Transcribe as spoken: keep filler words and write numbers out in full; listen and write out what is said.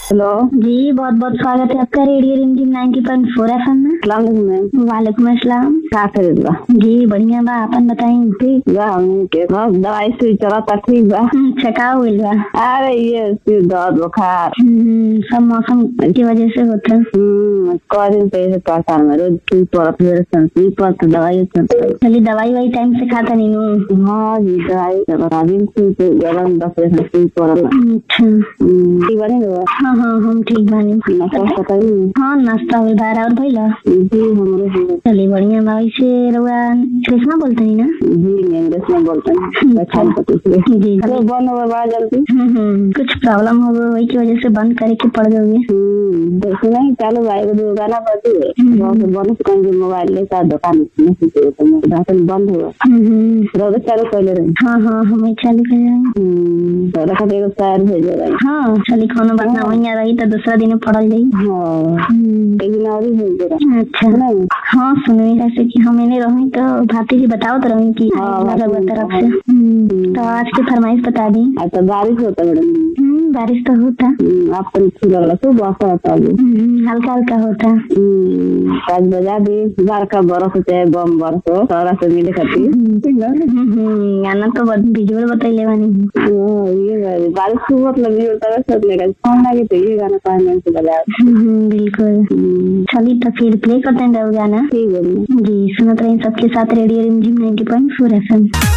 Hello जी, बहुत बहुत स्वागत है आपका रेडियो रिमझिम नाइन्टी पॉइंट फोर एफएम में। सलाम मैम। वालेकुम अस्सलाम। का करे बा? जी बढ़िया बा, आपन बताई। ठीक बा हमनी के सब दवाई सुई चलता ठीक बा। अच्छा का हुइल बा? अरे ये सिर दर्द बुखार हम्म, सब मौसम की वजह से होता है। हम्म कई दिन से ऐसे परेशान में रोज सुई पड़त मेरे संसी पर तो दवाई चलता। चली दवाई वाई टाइम से खाता नहीं नु? हाँ जी दवाई चलता दिन सुई पे गरम दस बजे सुई पड़ल। अच्छा ठीक बनी हुआ? हाँ हाँ हम ठीक बानी। नाश्ता बताई? हाँ नाश्ता हुई बार और भइला? जी हमरे हुआ। चली बढ़िया बा। वैसे रउआ कृष्णा बोलते हैं ना? जी मैं इंग्लिश में बोलता हूँ। खाली पति से जी तो बंद हुआ बा जल्दी। हम्म हम्म, कुछ प्रॉब्लम हो गई वही की वजह से बंद करे के पड़ गई। हम्म देखो नहीं चालू भाई वो गाना बजे बहुत बंद कर मोबाइल लेकर दुकान में से तो राशन बंद हुआ। रोज चालू कर ले रहे। हाँ हाँ हमें चालू कर रहे हैं। हम्म तो रखा देगा शायर भेज रहे। हाँ चली कोनो बात ना वहीं आ रही तो दूसरा दिन पढ़ल जाई। हाँ एक दिन और ही भेज रहा। अच्छा नहीं हाँ सुनवी जैसे कि हम इन्हें रही तो भाती जी बताओ तो रही की तरफ से। तो आज की फरमाइश बता दी। आज तो बारिश होता मैडम। बारिश तो होता आप तो ठीक लगा तो बहुत होता है हल्का हल्का होता। आज बजा दी बार का बरस चाहे बम बरस हो सारा से मिले खाती गाना तो विजुअल बताइले बानी। ये बारिश खूब मतलब ये होता है सब मेरा फोन लगे तो ये गाना पाने से बजा। बिल्कुल चलिए तो फिर प्ले करते हैं गाना। ठीक है जी सुनते रहिए सबके साथ रेडियो रिमझिम नाइन्टी पॉइंट फोर एफएम।